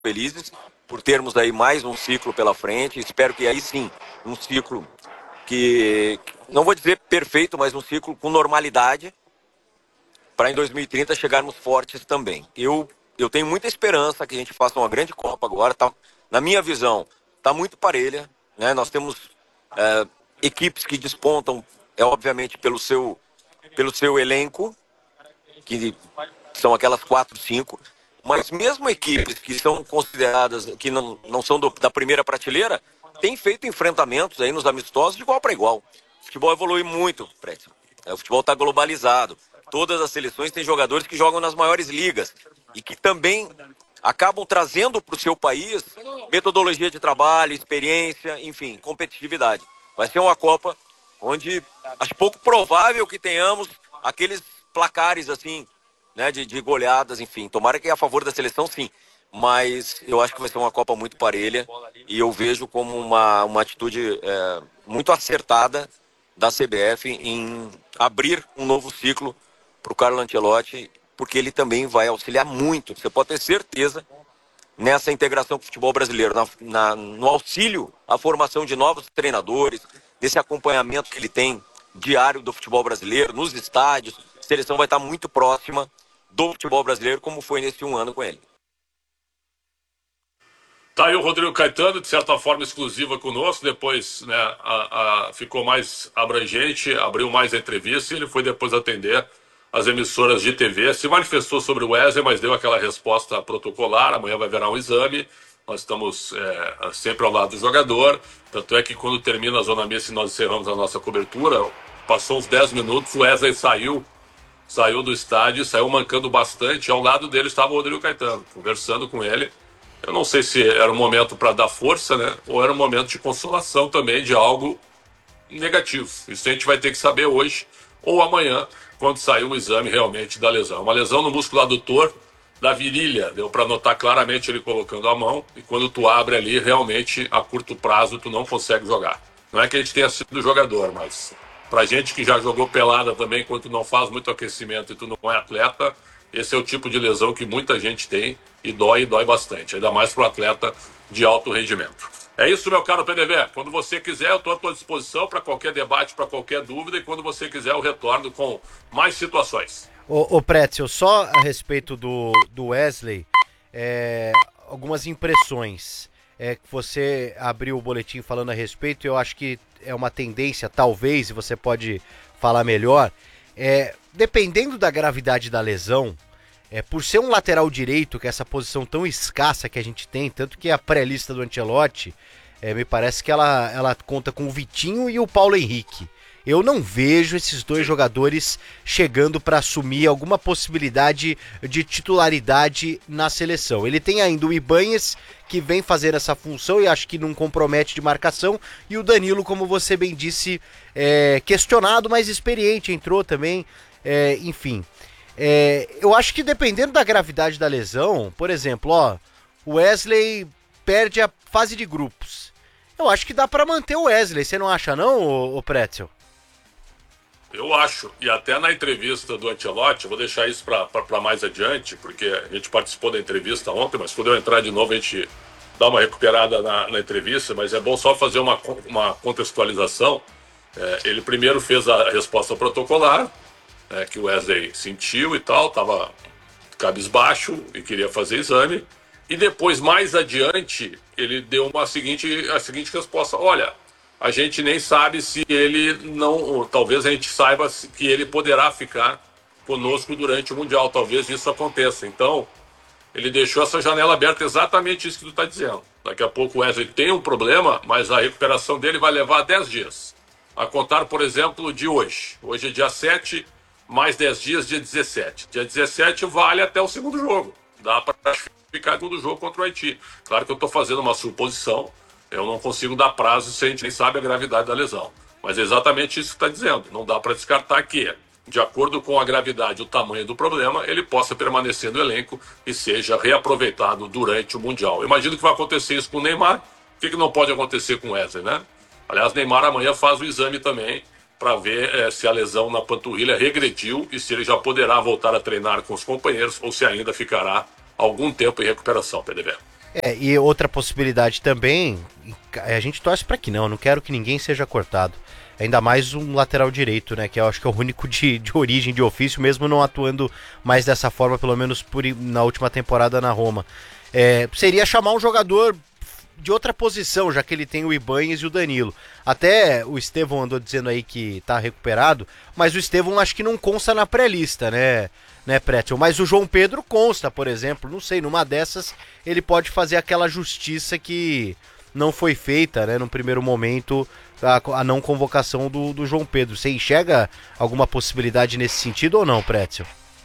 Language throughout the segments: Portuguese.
felizes por termos aí mais um ciclo pela frente. Espero que aí sim, um ciclo que, não vou dizer perfeito, mas um ciclo com normalidade, para em 2030 chegarmos fortes também. Eu tenho muita esperança que a gente faça uma grande Copa agora. Tá, na minha visão, está muito parelha, né? Nós temos equipes que despontam, obviamente, pelo seu elenco, que são aquelas 4, 5, mas mesmo equipes que são consideradas, que não são da primeira prateleira, têm feito enfrentamentos aí nos amistosos de igual para igual. O futebol evolui muito, Fred. O futebol está globalizado. Todas as seleções têm jogadores que jogam nas maiores ligas e que também acabam trazendo para o seu país metodologia de trabalho, experiência, enfim, competitividade. Vai ser uma Copa onde acho pouco provável que tenhamos aqueles placares assim, né, de goleadas, enfim. Tomara que a favor da seleção, sim. Mas eu acho que vai ser uma Copa muito parelha e eu vejo como uma atitude muito acertada da CBF em abrir um novo ciclo para o Carlo Ancelotti, porque ele também vai auxiliar muito. Você pode ter certeza nessa integração com o futebol brasileiro, no auxílio à formação de novos treinadores, desse acompanhamento que ele tem diário do futebol brasileiro, nos estádios. A seleção vai estar muito próxima do futebol brasileiro, como foi nesse um ano com ele. Tá aí o Rodrigo Caetano, de certa forma exclusiva conosco, depois, né, ficou mais abrangente, abriu mais a entrevista e ele foi depois atender as emissoras de TV, se manifestou sobre o Wesley, mas deu aquela resposta protocolar. Amanhã vai virar um exame, nós estamos sempre ao lado do jogador, tanto é que quando termina a Zona Mista e nós encerramos a nossa cobertura, passou uns 10 minutos, o Wesley saiu do estádio, saiu mancando bastante, ao lado dele estava o Rodrigo Caetano, conversando com ele. Eu não sei se era um momento para dar força, né, ou era um momento de consolação também de algo negativo. Isso a gente vai ter que saber hoje ou amanhã, quando sair o exame realmente da lesão. Uma lesão no músculo adutor da virilha, deu para notar claramente ele colocando a mão, e quando tu abre ali, realmente, a curto prazo, tu não consegue jogar. Não é que a gente tenha sido jogador, mas pra gente que já jogou pelada também, quando tu não faz muito aquecimento e tu não é atleta, esse é o tipo de lesão que muita gente tem e dói bastante, ainda mais pro atleta de alto rendimento. É isso, meu caro PDV. Quando você quiser, eu estou à tua disposição para qualquer debate, para qualquer dúvida, e quando você quiser, eu retorno com mais situações. Ô Pretzel, só a respeito do Wesley, algumas impressões. Você abriu o boletim falando a respeito, eu acho que é uma tendência, talvez, e você pode falar melhor, dependendo da gravidade da lesão, por ser um lateral direito, que é essa posição tão escassa que a gente tem, tanto que a pré-lista do Ancelotti, me parece que ela conta com o Vitinho e o Paulo Henrique. Eu não vejo esses dois jogadores chegando para assumir alguma possibilidade de titularidade na seleção. Ele tem ainda o Ibanez, que vem fazer essa função e acho que não compromete de marcação, e o Danilo, como você bem disse, questionado, mas experiente, entrou também, enfim. Eu acho que dependendo da gravidade da lesão, por exemplo, o Wesley perde a fase de grupos. Eu acho que dá para manter o Wesley, você não acha não, ô Pretzel? Eu acho, e até na entrevista do Ancelotti, eu vou deixar isso para mais adiante, porque a gente participou da entrevista ontem, mas quando eu entrar de novo a gente dá uma recuperada na entrevista, mas é bom só fazer uma contextualização. Ele primeiro fez a resposta protocolar, que o Wesley sentiu e tal, estava cabisbaixo e queria fazer exame, e depois, mais adiante, ele deu a seguinte resposta: olha, a gente nem sabe se ele não... Talvez a gente saiba que ele poderá ficar conosco durante o Mundial. Talvez isso aconteça. Então, ele deixou essa janela aberta, exatamente isso que tu está dizendo. Daqui a pouco o Wesley tem um problema, mas a recuperação dele vai levar 10 dias. A contar, por exemplo, de hoje. Hoje é dia 7, mais 10 dias, dia 17. Dia 17 vale até o segundo jogo. Dá para ficar no segundo jogo contra o Haiti. Claro que eu estou fazendo uma suposição. Eu não consigo dar prazo se a gente nem sabe a gravidade da lesão. Mas é exatamente isso que está dizendo. Não dá para descartar que, de acordo com a gravidade e o tamanho do problema, ele possa permanecer no elenco e seja reaproveitado durante o Mundial. Imagino que vai acontecer isso com o Neymar. O que não pode acontecer com o Wesley, né? Aliás, Neymar amanhã faz o exame também para ver se a lesão na panturrilha regrediu e se ele já poderá voltar a treinar com os companheiros ou se ainda ficará algum tempo em recuperação, PDV. E outra possibilidade também, a gente torce para que não quero que ninguém seja cortado. Ainda mais um lateral direito, né? Que eu acho que é o único de origem, de ofício, mesmo não atuando mais dessa forma, pelo menos na última temporada na Roma. Seria chamar um jogador de outra posição, já que ele tem o Ibañez e o Danilo. Até o Estevão andou dizendo aí que tá recuperado, mas o Estevão acho que não consta na pré-lista, né, Pretzel? Mas o João Pedro consta, por exemplo. Não sei, numa dessas ele pode fazer aquela justiça que não foi feita, né, no primeiro momento, a não convocação do João Pedro. Você enxerga alguma possibilidade nesse sentido ou não, Pretzel?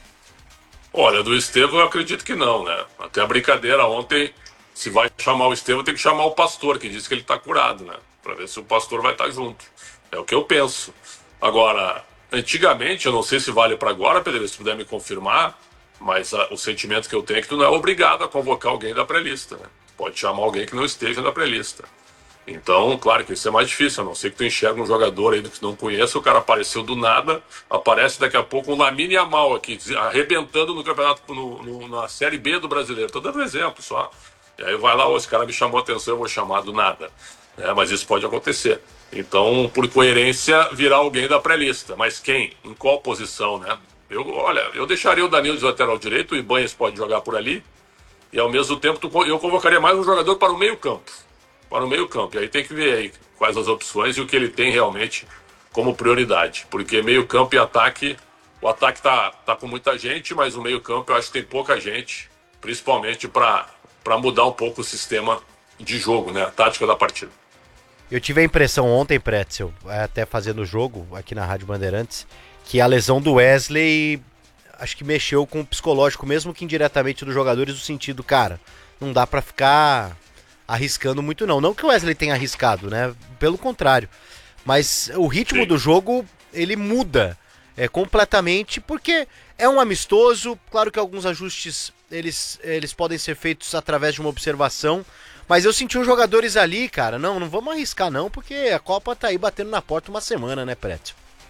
Olha, do Estevão eu acredito que não, né? Até a brincadeira ontem, se vai chamar o Estevão, tem que chamar o Pastor, que diz que ele tá curado, né? Pra ver se o Pastor vai estar junto. É o que eu penso. Agora, antigamente, eu não sei se vale para agora, Pedro, se puder me confirmar, mas o sentimento que eu tenho é que tu não é obrigado a convocar alguém da pré-lista, né? Pode chamar alguém que não esteja na pré-lista. Então, claro que isso é mais difícil, a não ser que tu enxerga um jogador aí que não conheça, o cara apareceu do nada, aparece daqui a pouco um Lamine Yamal aqui, arrebentando no campeonato, na Série B do Brasileiro. Tô dando um exemplo só. E aí vai lá, esse cara me chamou a atenção, eu vou chamar do nada. Mas isso pode acontecer. Então, por coerência, virar alguém da pré-lista. Mas quem? Em qual posição, né? Eu deixaria o Danilo de lateral direito, o Ibañez pode jogar por ali, e ao mesmo tempo eu convocaria mais um jogador para o meio-campo. E aí tem que ver aí quais as opções e o que ele tem realmente como prioridade. Porque meio-campo e ataque, o ataque tá com muita gente, mas o meio-campo eu acho que tem pouca gente, principalmente para mudar um pouco o sistema de jogo, né? A tática da partida. Eu tive a impressão ontem, Pretzel, até fazendo o jogo aqui na Rádio Bandeirantes, que a lesão do Wesley acho que mexeu com o psicológico, mesmo que indiretamente dos jogadores, no sentido, cara, não dá pra ficar arriscando muito não. Não que o Wesley tenha arriscado, né? Pelo contrário. Mas o ritmo do jogo, ele muda completamente, porque é um amistoso. Claro que alguns ajustes, eles podem ser feitos através de uma observação. Mas eu senti os jogadores ali, cara, não vamos arriscar não, porque a Copa tá aí batendo na porta uma semana, né, Pretzel?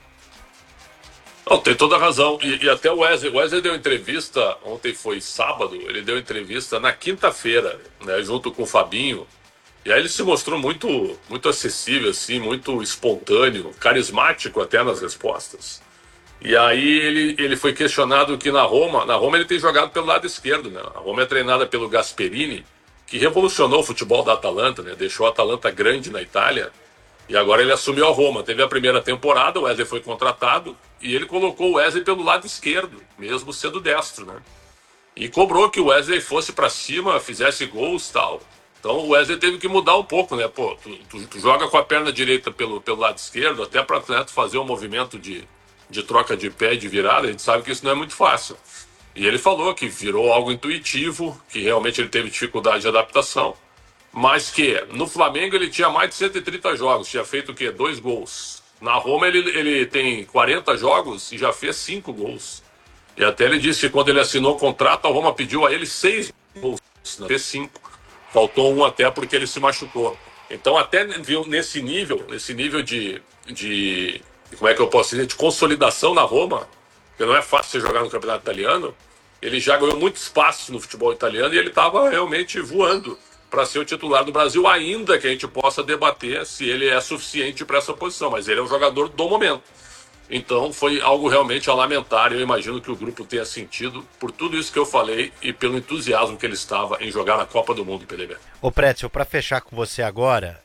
Não, tem toda a razão. E até o Wesley deu entrevista, ontem foi sábado, ele deu entrevista na quinta-feira, né, junto com o Fabinho. E aí ele se mostrou muito, muito acessível, assim, muito espontâneo, carismático até nas respostas. E aí ele foi questionado que na Roma ele tem jogado pelo lado esquerdo, né? A Roma é treinada pelo Gasperini, que revolucionou o futebol da Atalanta, né? Deixou a Atalanta grande na Itália. E agora ele assumiu a Roma. Teve a primeira temporada, o Wesley foi contratado e ele colocou o Wesley pelo lado esquerdo, mesmo sendo destro, né? E cobrou que o Wesley fosse para cima, fizesse gols e tal. Então o Wesley teve que mudar um pouco, né? Pô, tu joga com a perna direita pelo lado esquerdo, até para fazer um movimento de troca de pé, de virada, a gente sabe que isso não é muito fácil. E ele falou que virou algo intuitivo, que realmente ele teve dificuldade de adaptação. Mas que no Flamengo ele tinha mais de 130 jogos, tinha feito o quê? 2 gols. Na Roma ele tem 40 jogos e já fez 5 gols. E até ele disse que quando ele assinou o contrato, a Roma pediu a ele 6 gols, né? Fez 5. Faltou um até porque ele se machucou. Então até nesse nível de como é que eu posso dizer, de consolidação na Roma, porque não é fácil você jogar no campeonato italiano, ele já ganhou muito espaço no futebol italiano e ele estava realmente voando para ser o titular do Brasil, ainda que a gente possa debater se ele é suficiente para essa posição, mas ele é um jogador do momento. Então foi algo realmente a lamentar, eu imagino que o grupo tenha sentido por tudo isso que eu falei e pelo entusiasmo que ele estava em jogar na Copa do Mundo, PDB. Ô Pretzel, para fechar com você agora,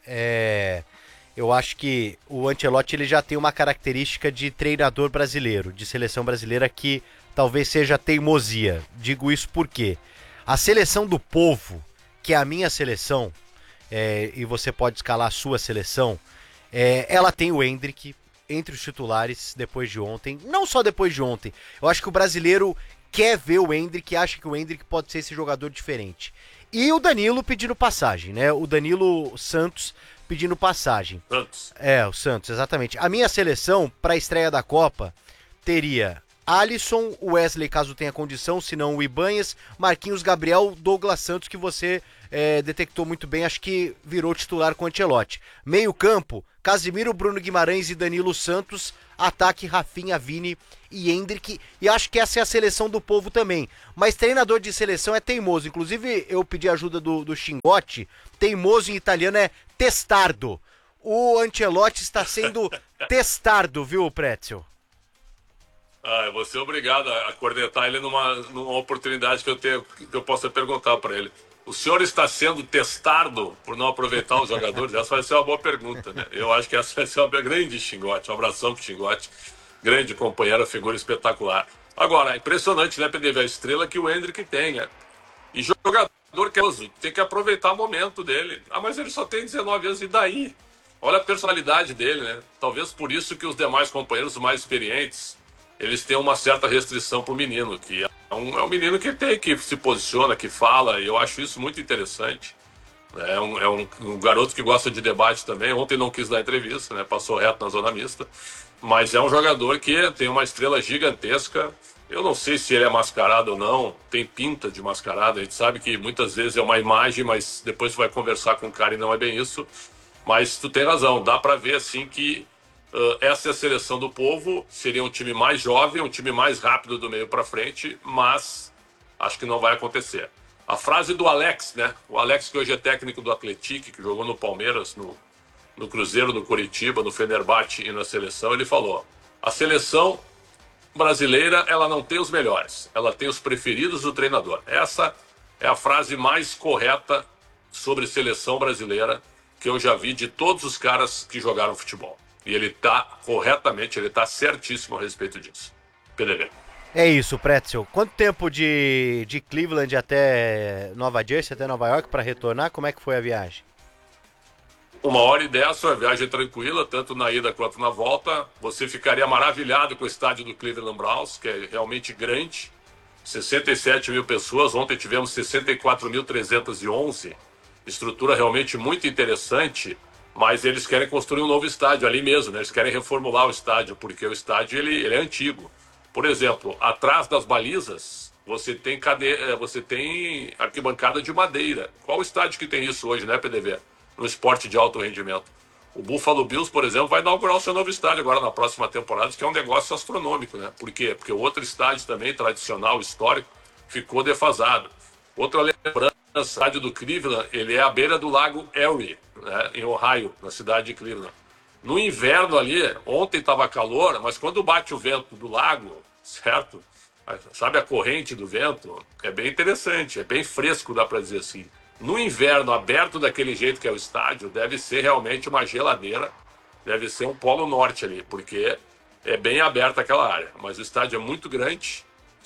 eu acho que o Ancelotti ele já tem uma característica de treinador brasileiro, de seleção brasileira, que talvez seja teimosia. Digo isso porque a seleção do povo, que é a minha seleção, e você pode escalar a sua seleção, ela tem o Endrick entre os titulares depois de ontem. Não só depois de ontem. Eu acho que o brasileiro quer ver o Endrick, acha que o Endrick pode ser esse jogador diferente. E o Danilo pedindo passagem, né? O Danilo Santos pedindo passagem. Santos. O Santos, exatamente. A minha seleção para a estreia da Copa teria Alisson, o Wesley, caso tenha condição, se não o Ibanhas, Marquinhos, Gabriel, Douglas Santos, que você detectou muito bem, acho que virou titular com o Ancelotti. Meio campo, Casimiro, Bruno Guimarães e Danilo Santos. Ataque, Rafinha, Vini e Endrick. E acho que essa é a seleção do povo também. Mas treinador de seleção é teimoso. Inclusive, eu pedi ajuda do Xingote. Teimoso em italiano é testardo. O Ancelotti está sendo testardo, viu, Pretzel? Eu vou ser obrigado a cornetar ele numa oportunidade que eu possa perguntar para ele. O senhor está sendo testado por não aproveitar os jogadores? Essa vai ser uma boa pergunta, né? Eu acho que essa vai ser uma grande Xingote. Um abração pro Xingote. Grande companheiro, figura espetacular. Agora, é impressionante, né, PDV, a estrela que o Endrick tem, né? E jogador que tem que aproveitar o momento dele. Mas ele só tem 19 anos, e daí? Olha a personalidade dele, né? Talvez por isso que os demais companheiros mais experientes, eles têm uma certa restrição pro menino, que é um menino que se posiciona, que fala, e eu acho isso muito interessante. É um garoto que gosta de debate também. Ontem não quis dar entrevista, né? Passou reto na zona mista. Mas é um jogador que tem uma estrela gigantesca. Eu não sei se ele é mascarado ou não, tem pinta de mascarado. A gente sabe que muitas vezes é uma imagem, mas depois tu vai conversar com o cara e não é bem isso. Mas tu tem razão, dá pra ver assim que essa é a seleção do povo. Seria um time mais jovem, um time mais rápido do meio para frente, mas acho que não vai acontecer. A frase do Alex, né? O Alex, que hoje é técnico do Atlético, que jogou no Palmeiras, no Cruzeiro, no Coritiba, no Fenerbahçe e na seleção, ele falou: a seleção brasileira, ela não tem os melhores, ela tem os preferidos do treinador. Essa é a frase mais correta sobre seleção brasileira que eu já vi de todos os caras que jogaram futebol. E ele tá corretamente, ele tá certíssimo a respeito disso. PDV. É isso, Pretzel. Quanto tempo de Cleveland até Nova Jersey, até Nova York, para retornar? Como é que foi a viagem? 1h10, a viagem tranquila, tanto na ida quanto na volta. Você ficaria maravilhado com o estádio do Cleveland Browns, que é realmente grande. 67 mil pessoas, ontem tivemos 64.311. Estrutura realmente muito interessante. Mas eles querem construir um novo estádio ali mesmo, né? Eles querem reformular o estádio, porque o estádio ele é antigo. Por exemplo, atrás das balizas, você tem arquibancada de madeira. Qual estádio que tem isso hoje, né, PDV? No esporte de alto rendimento. O Buffalo Bills, por exemplo, vai inaugurar o seu novo estádio agora na próxima temporada, que é um negócio astronômico, né? Por quê? Porque o outro estádio também, tradicional, histórico, ficou defasado. Outra lembrança, o estádio do Cleveland, ele é à beira do lago Erie, né, em Ohio, na cidade de Cleveland. No inverno ali, ontem estava calor, mas quando bate o vento do lago, certo? Sabe a corrente do vento? É bem interessante, é bem fresco, dá para dizer assim. No inverno, aberto daquele jeito que é o estádio, deve ser realmente uma geladeira, deve ser um polo norte ali, porque é bem aberta aquela área. Mas o estádio é muito grande,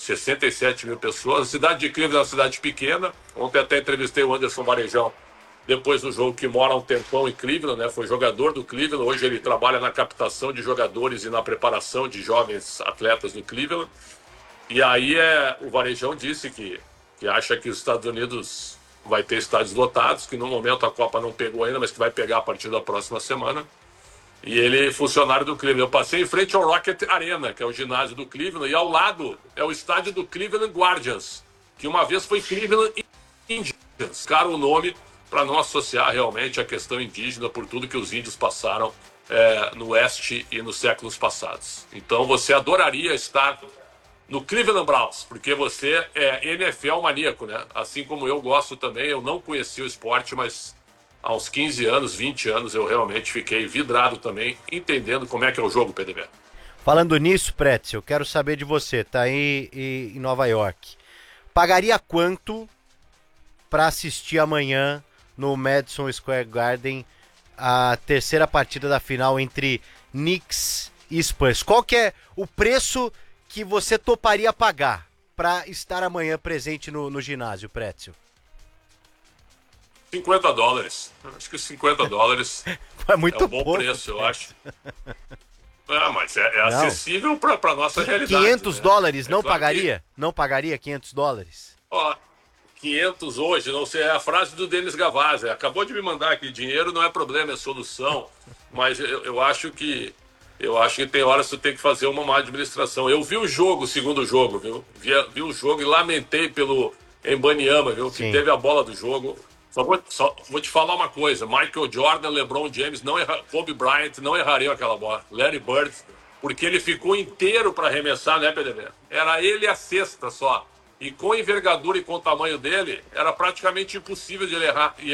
67 mil pessoas. A cidade de Cleveland é uma cidade pequena. Ontem até entrevistei o Anderson Varejão, depois do jogo, que mora há um tempão em Cleveland, né? Foi jogador do Cleveland. Hoje ele trabalha na captação de jogadores e na preparação de jovens atletas do Cleveland. E aí o Varejão disse que acha que os Estados Unidos vai ter estádios lotados, que no momento a Copa não pegou ainda, mas que vai pegar a partir da próxima semana. E ele é funcionário do Cleveland. Eu passei em frente ao Rocket Arena, que é o ginásio do Cleveland, e ao lado é o estádio do Cleveland Guardians, que uma vez foi Cleveland Indians. Cara, o nome para não associar realmente a questão indígena por tudo que os índios passaram no oeste e nos séculos passados. Então você adoraria estar no Cleveland Browns, porque você é NFL maníaco, né? Assim como eu gosto também. Eu não conhecia o esporte, mas há uns 15 anos, 20 anos, eu realmente fiquei vidrado também, entendendo como é que é o jogo, PDV. Falando nisso, Pretzel, eu quero saber de você, tá aí em Nova York. Pagaria quanto para assistir amanhã no Madison Square Garden a terceira partida da final entre Knicks e Spurs? Qual que é o preço que você toparia pagar para estar amanhã presente no ginásio, Pretzel? $50. Acho que $50 é muito um bom pouco, preço, eu acho. Mas é acessível para a nossa realidade. $500 né? não claro pagaria? Não pagaria $500? Ó, 500 hoje, não sei, é a frase do Denis Gavazzi. Acabou de me mandar aqui: dinheiro não é problema, é solução. Mas eu acho que Eu acho que tem horas que tu tem que fazer uma má administração. Eu vi o jogo, o segundo jogo, viu? Vi o jogo e lamentei pelo Embanyama, viu? Que Sim. teve a bola do jogo. Só vou te falar uma coisa: Michael Jordan, LeBron James, Kobe Bryant não errariam aquela bola. Larry Bird, porque ele ficou inteiro para arremessar, né, PDB? Era ele a cesta só. E com a envergadura e com o tamanho dele, era praticamente impossível de ele errar.